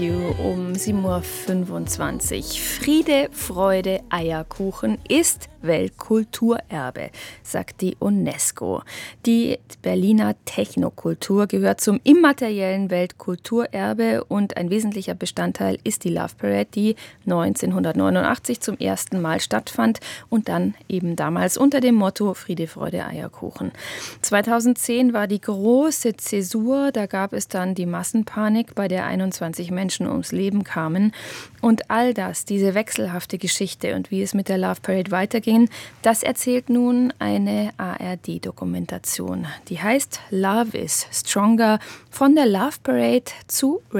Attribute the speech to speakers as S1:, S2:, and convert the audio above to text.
S1: Um 7:25 Uhr. Friede, Freude, Eierkuchen ist Weltkulturerbe, sagt die UNESCO. Die Berliner Technokultur gehört zum immateriellen Weltkulturerbe und ein wesentlicher Bestandteil ist die Love Parade, die 1989 zum ersten Mal stattfand und dann eben damals unter dem Motto Friede, Freude, Eierkuchen. 2010 war die große Zäsur, da gab es dann die Massenpanik, bei der 21 Menschen ums Leben kamen. Und all das, diese wechselhafte Geschichte und wie es mit der Love Parade weiterging, das erzählt nun eine ARD-Dokumentation. Die heißt Love is Stronger, von der Love Parade zu